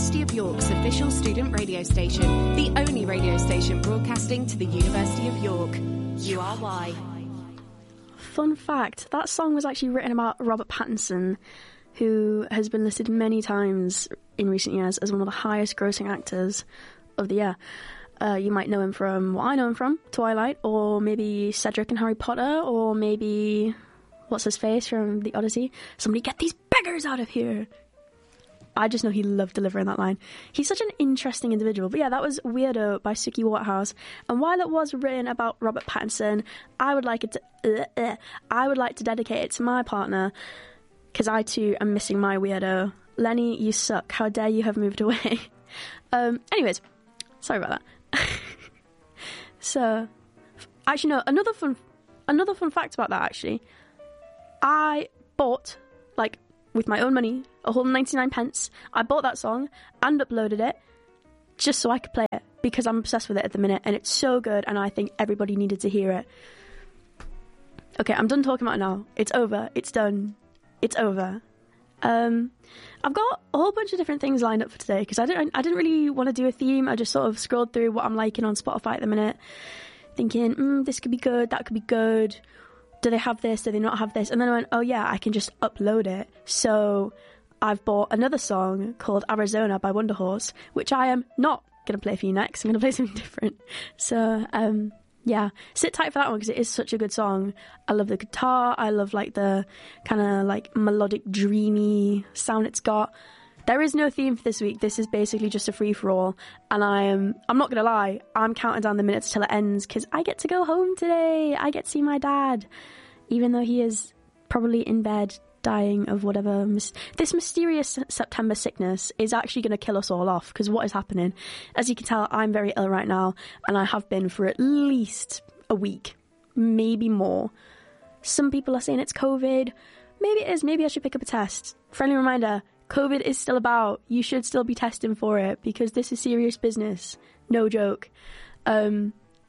University of York's official student radio station, the only radio station broadcasting to the University of York. URY. Fun fact, that song was actually written about Robert Pattinson, who has been listed many times in recent years as one of the highest grossing actors of the year. You might know him from what I know him from, Twilight, or maybe Cedric and Harry Potter, or maybe what's his face from The Odyssey. Somebody get these beggars out of here. I just know he loved delivering that line. He's such an interesting individual. But yeah, that was Weirdo by Suki Waterhouse. And while it was written about Robert Pattinson, I would like to dedicate it to my partner, because I too am missing my weirdo. Lenny, you suck. How dare you have moved away? Anyways, sorry about that. So, actually, no, another fun fact about that, actually. I bought, like, with my own money, a whole 99 pence. I bought that song and uploaded it just so I could play it, because I'm obsessed with it at the minute, and it's so good, and I think everybody needed to hear it. Okay, I'm done talking about it now. It's over. It's done. It's over. I've got a whole bunch of different things lined up for today, because I didn't really want to do a theme. I just sort of scrolled through what I'm liking on Spotify at the minute, thinking, this could be good, that could be good. Do they have this? Do they not have this? And then I went, oh yeah, I can just upload it. So I've bought another song called Arizona by Wonderhorse, which I am not going to play for you next. I'm going to play something different. So, yeah, sit tight for that one, because it is such a good song. I love the guitar. I love like the kind of like melodic, dreamy sound it's got. There is no theme for this week. This is basically just a free-for-all. And I'm not going to lie, I'm counting down the minutes till it ends, because I get to go home today. I get to see my dad, even though he is probably in bed dying of whatever. This mysterious September sickness is actually going to kill us all off, because what is happening? As you can tell, I'm very ill right now, and I have been for at least a week, maybe more. Some people are saying it's COVID. Maybe it is. Maybe I should pick up a test. Friendly reminder, COVID is still about. You should still be testing for it, because this is serious business. No joke. Gonna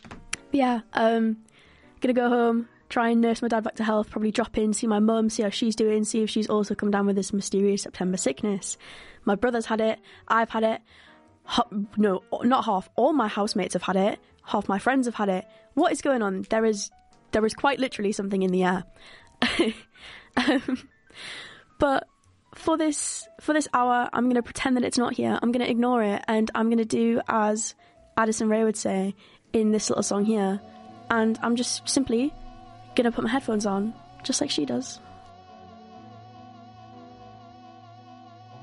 go home, try and nurse my dad back to health, probably drop in, see my mum, see how she's doing, see if she's also come down with this mysterious September sickness. My brother's had it. I've had it. No, not half. All my housemates have had it. Half my friends have had it. What is going on? There is quite literally something in the air. But for this hour, I'm going to pretend that it's not here. I'm going to ignore it, and I'm going to do as Addison Rae would say in this little song here. And I'm just simply going to put my headphones on, just like she does.